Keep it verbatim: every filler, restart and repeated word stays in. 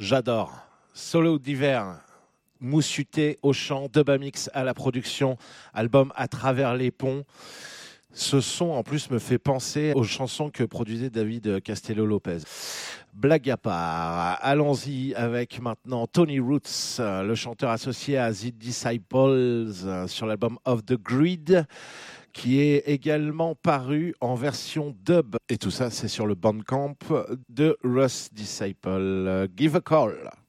J'adore. Solo d'hiver, Moussuté au chant, Dubamix à la production, album À travers les ponts. Ce son, en plus, me fait penser aux chansons que produisait David Castello-Lopez. Blague à part, allons-y avec maintenant Tony Roots, le chanteur associé à The Disciples sur l'album Of the Grid, qui est également paru en version dub. Et tout ça, c'est sur le Bandcamp de Russ Disciple. Give a Call.